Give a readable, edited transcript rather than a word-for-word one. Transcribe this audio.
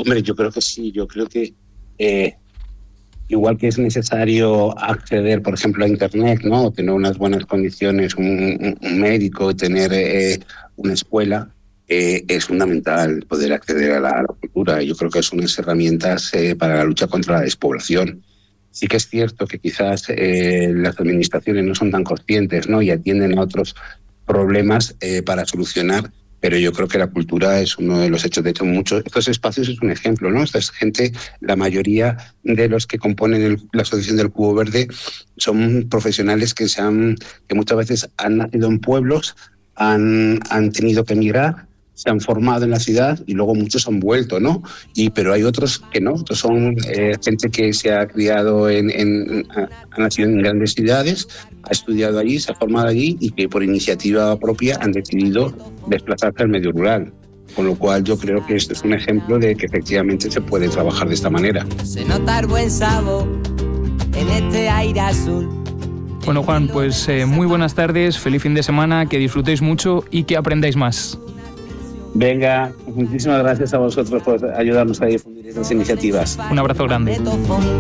Hombre, yo creo que sí, yo creo que igual que es necesario acceder, por ejemplo, a Internet, ¿no? Tener unas buenas condiciones, un médico, tener una escuela, es fundamental poder acceder a la cultura. Yo creo que son unas herramientas para la lucha contra la despoblación. Sí que es cierto que quizás las administraciones no son tan conscientes, ¿no? Y atienden a otros problemas para solucionar, pero yo creo que la cultura es uno de los hechos. De hecho, estos espacios es un ejemplo, ¿no? Esta gente, la mayoría de los que componen la Asociación del Cubo Verde son profesionales que muchas veces han nacido en pueblos, han tenido que emigrar, se han formado en la ciudad y luego muchos han vuelto, ¿no? Pero hay otros que no. Otros son gente que se ha criado ha nacido en grandes ciudades, ha estudiado allí, se ha formado allí y que por iniciativa propia han decidido desplazarse al medio rural. Con lo cual yo creo que esto es un ejemplo de que efectivamente se puede trabajar de esta manera. Se nota el buen sabor en este aire azul. Bueno, Juan, pues muy buenas tardes, feliz fin de semana, que disfrutéis mucho y que aprendáis más. Venga, muchísimas gracias a vosotros por ayudarnos a difundir estas iniciativas. Un abrazo grande.